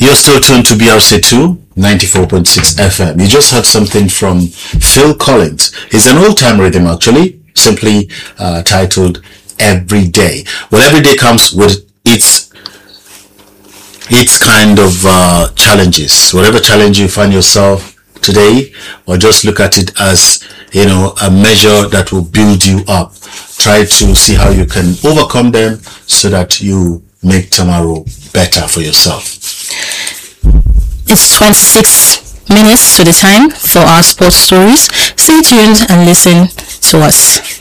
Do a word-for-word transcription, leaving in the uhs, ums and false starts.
You're still tuned to B R C two, ninety-four point six F M. You just heard something from Phil Collins. It's an old-time rhythm, actually, simply uh, titled Every Day. Well, every day comes with its its kind of uh, challenges. Whatever challenge you find yourself today, or just look at it as, you know, a measure that will build you up. Try to see how you can overcome them so that you make tomorrow better for yourself. It's twenty-six minutes to the time for our sports stories. Stay tuned and listen to us.